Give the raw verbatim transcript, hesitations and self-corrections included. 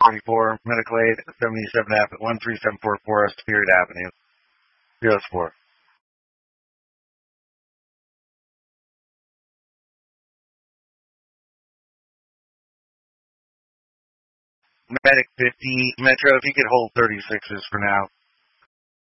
forty-four, Medical Aid, seventy-seven Avenue, one three seven four four Spirit Avenue, zero four. Medic fifty, Metro, if you could hold thirty-sixes for now.